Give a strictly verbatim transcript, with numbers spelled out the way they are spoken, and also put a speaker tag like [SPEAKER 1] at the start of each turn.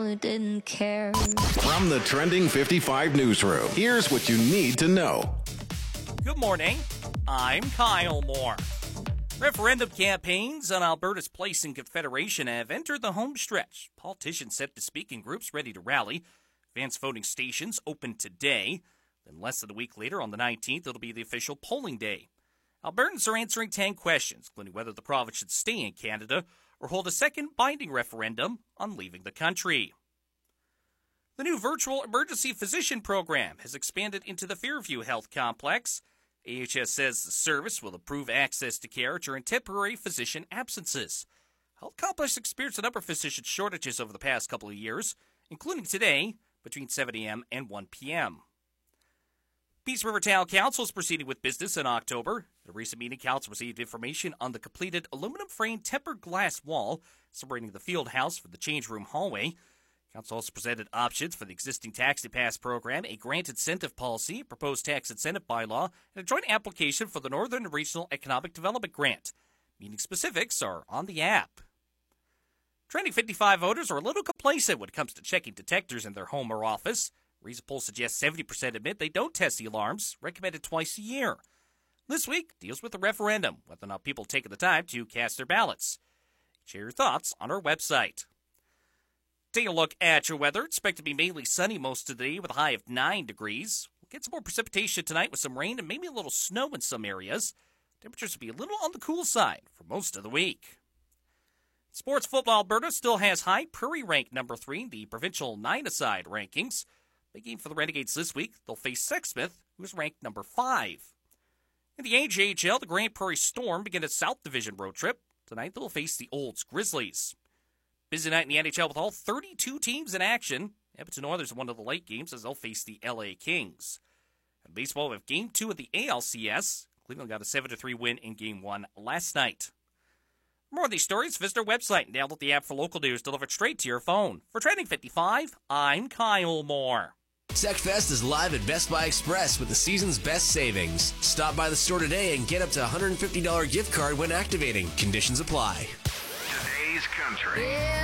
[SPEAKER 1] girl who didn't care.
[SPEAKER 2] From the Trending fifty-five newsroom, here's what you need to know.
[SPEAKER 3] Good morning. I'm Kyle Moore. Referendum campaigns on Alberta's place in Confederation have entered the home stretch. Politicians set to speak in groups ready to rally. Advanced voting stations open today. Then less than a week later, on the nineteenth, it'll be the official polling day. Albertans are answering ten questions, including whether the province should stay in Canada or hold a second binding referendum on leaving the country. The new virtual emergency physician program has expanded into the Fairview Health Complex. A H S says the service will improve access to care during temporary physician absences. Health Complex experienced a number of physician shortages over the past couple of years, including today between seven a.m. and one p.m. Peace River Town Council is proceeding with business in October. At a recent meeting, Council received information on the completed aluminum-framed tempered glass wall separating the field house from the change room hallway. Council also presented options for the existing Taxi Pass program, a grant incentive policy, proposed tax incentive bylaw, and a joint application for the Northern Regional Economic Development Grant. Meeting specifics are on the app. Trending fifty-five voters are a little complacent when it comes to checking detectors in their home or office. Recent poll suggests seventy percent admit they don't test the alarms, recommended twice a year. This week deals with the referendum, whether or not people take the time to cast their ballots. Share your thoughts on our website. Take a look at your weather. Expect to be mainly sunny most of the day with a high of nine degrees. We'll get some more precipitation tonight with some rain and maybe a little snow in some areas. Temperatures will be a little on the cool side for most of the week. Sports Football Alberta still has High Prairie ranked number three in the provincial nine-a-side rankings. Big game for the Renegades this week. They'll face Sexsmith, who is ranked number five. In the A J H L, the Grand Prairie Storm begin a South Division road trip. Tonight they'll face the Olds Grizzlies. Busy night in the N H L with all thirty-two teams in action. Edmonton Oilers are one of the late games as they'll face the L A Kings. In baseball, we have Game two of the A L C S. Cleveland got a seven to three win in Game one last night. For more of these stories, visit our website and download the app for local news delivered straight to your phone. For Trending fifty-five, I'm Kyle Moore.
[SPEAKER 4] SecFest is live at Best Buy Express with the season's best savings. Stop by the store today and get up to a one hundred fifty dollars gift card when activating. Conditions apply.
[SPEAKER 2] Today's Country.